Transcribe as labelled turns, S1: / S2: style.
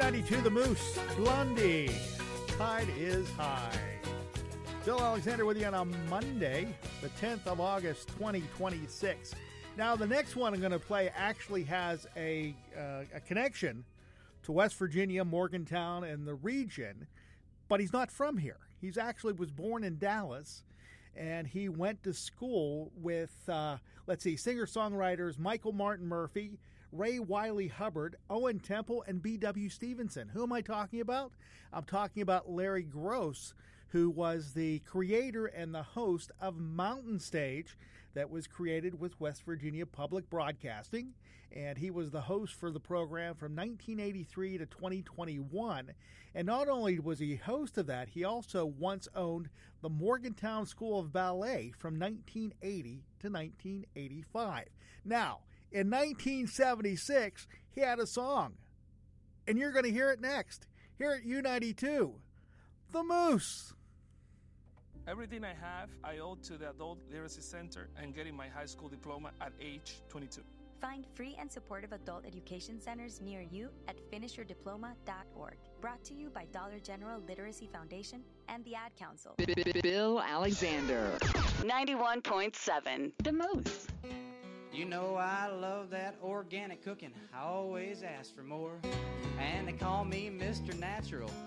S1: U92 The Moose, Blondie, Tide is High. Bill Alexander with you on a Monday, the 10th of August, 2026. Now, the next one I'm going to play actually has a connection to West Virginia, Morgantown, and the region, but he's not from here. He's actually was born in Dallas, and he went to school with, singer-songwriters Michael Martin Murphey, Ray Wiley Hubbard, Owen Temple, and B.W. Stevenson. Who am I talking about? I'm talking about Larry Gross, who was the creator and the host of Mountain Stage that was created with West Virginia Public Broadcasting. And he was the host for the program from 1983 to 2021. And not only was he host of that, he also once owned the Morgantown School of Ballet from 1980 to 1985. Now, in 1976, he had a song. And you're going to hear it next. Here at U92, The Moose.
S2: Everything I have, I owe to the Adult Literacy Center and getting my high school diploma at age 22.
S3: Find free and supportive adult education centers near you at finishyourdiploma.org. Brought to you by Dollar General Literacy Foundation and the Ad Council.
S4: Bill Alexander. 91.7. The Moose.
S5: You know I love that organic cooking. I always ask for more. And they call me Mr. Natural.